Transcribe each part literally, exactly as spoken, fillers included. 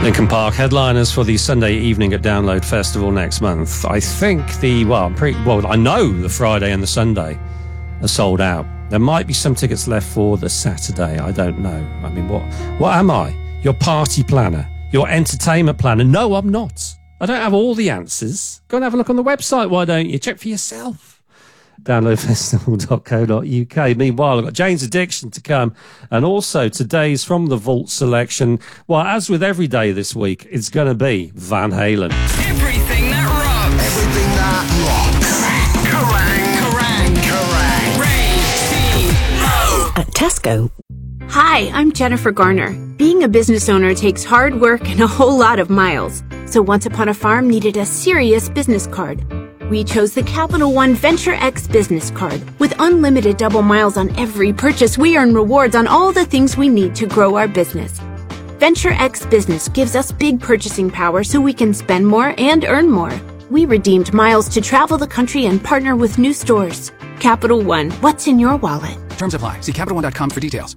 Linkin Park headliners for the Sunday evening at Download Festival next month. I think the, well, I'm pretty, well, I know the Friday and the Sunday are sold out. There might be some tickets left for the Saturday. I don't know. I mean, what, what am I? Your party planner? Your entertainment planner? No, I'm not. I don't have all the answers. Go and have a look on the website, why don't you? Check for yourself. download festival dot co dot uk. Meanwhile, I've got Jane's Addiction to come, and also today's From the Vault selection. Well, as with every day this week, it's going to be Van Halen. Everything that rocks. Everything that rocks. Kerrang! Kerrang! Kerrang! Ray T. At Tesco. Hi, I'm Jennifer Garner. Being a business owner takes hard work and a whole lot of miles. So Once Upon a Farm needed a serious business card. We chose the Capital One Venture X business card. With unlimited double miles on every purchase, we earn rewards on all the things we need to grow our business. Venture X Business gives us big purchasing power so we can spend more and earn more. We redeemed miles to travel the country and partner with new stores. Capital One, what's in your wallet? Terms apply. See Capital One dot com for details.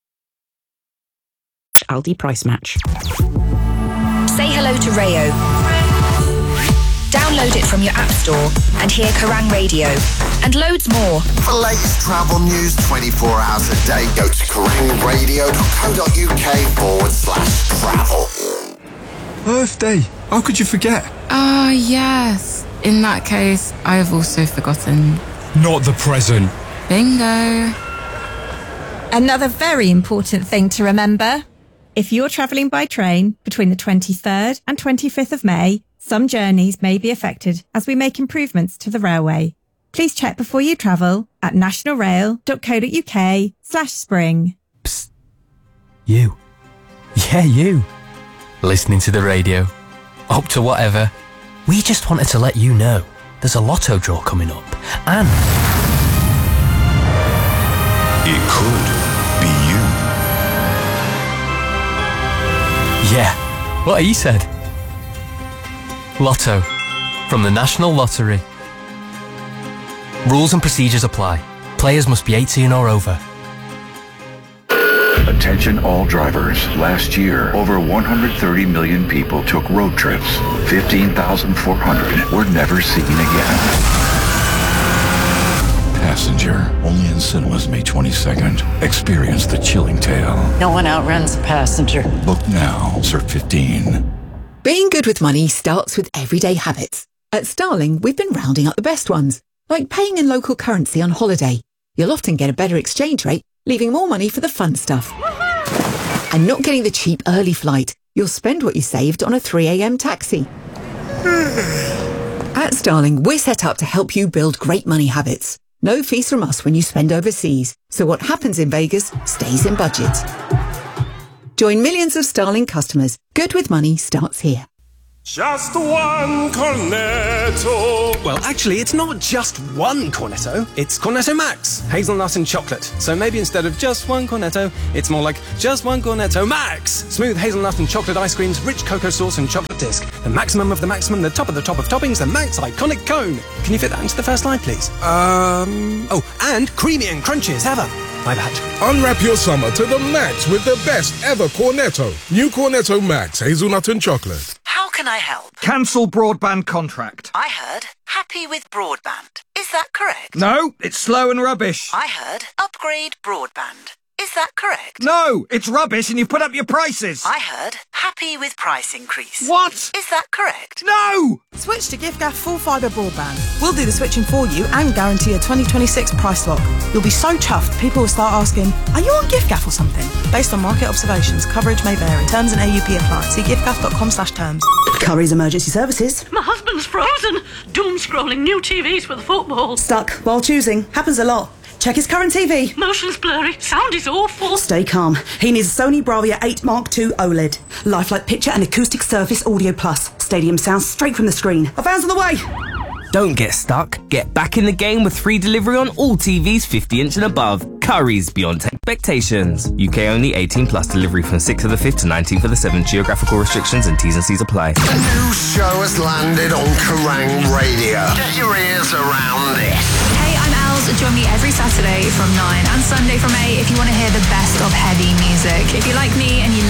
Aldi Price Match. Say hello to Rayo. Download it from your app store and hear Kerrang Radio and loads more. For the latest travel news twenty-four hours a day, go to kerrang radio dot co dot uk forward slash travel. Birthday. How could you forget? Ah, uh, yes. In that case, I have also forgotten. Not the present. Bingo. Another very important thing to remember. If you're travelling by train between the twenty-third and twenty-fifth of May, some journeys may be affected as we make improvements to the railway. Please check before you travel at nationalrail dot co dot uk slash spring. Psst. You. Yeah, you. Listening to the radio. Up to whatever. We just wanted to let you know there's a lotto draw coming up. And it could be you. Yeah, what he said. Lotto, from the National Lottery. Rules and procedures apply. Players must be eighteen or over. Attention all drivers. Last year, over one hundred thirty million people took road trips. fifteen thousand four hundred were never seen again. Passenger, only in cinemas May twenty-second. Experience the chilling tale. No one outruns a passenger. Book now, Cert fifteen. Being good with money starts with everyday habits. At Starling, we've been rounding up the best ones, like paying in local currency on holiday. You'll often get a better exchange rate, leaving more money for the fun stuff. And not getting the cheap early flight. You'll spend what you saved on a three a.m. taxi. At Starling, we're set up to help you build great money habits. No fees from us when you spend overseas, so what happens in Vegas stays in budget. Join millions of Starling customers. Good with money starts here. Just one cornetto. Well, actually, it's not just one cornetto. It's Cornetto Max, hazelnut and chocolate. So maybe instead of just one cornetto, it's more like just one Cornetto Max. Smooth hazelnut and chocolate ice creams, rich cocoa sauce and chocolate disc. The maximum of the maximum, the top of the top of toppings, the Max iconic cone. Can you fit that into the first line, please? Um. Oh, and creamy and crunchy as ever. My bad. Unwrap your summer to the max with the best ever Cornetto. New Cornetto Max, hazelnut and chocolate. How can I help? Cancel broadband contract. I heard happy with broadband. Is that correct? No, it's slow and rubbish. I heard upgrade broadband. Is that correct? No, it's rubbish and you've put up your prices. I heard happy with price increase. What? Is that correct? No! Switch to giffgaff full fibre broadband. We'll do the switching for you and guarantee a twenty twenty-six price lock. You'll be so chuffed, people will start asking, are you on giffgaff or something? Based on market observations, coverage may vary. Terms and A U P apply. See giffgaff dot com slash terms. Curry's Emergency Services. My husband's frozen. Doom scrolling new T Vs for the football. Stuck while choosing. Happens a lot. Check his current T V. Motion's blurry. Sound is awful. Stay calm. He needs a Sony Bravia eight Mark two OLED. Lifelike picture and acoustic surface audio plus. Stadium sound straight from the screen. A van's on the way. Don't get stuck. Get back in the game with free delivery on all T Vs fifty inch and above. Curry's beyond expectations. U K only, eighteen plus. Delivery from sixth of the fifth to nineteenth of the seventh. Geographical restrictions and T's and C's apply. A new show has landed on Kerrang Radio. Get your ears around this. Hey, I'm Els. Join me every Saturday from nine and Sunday from eight if you want to hear the best of heavy music. If you like me and you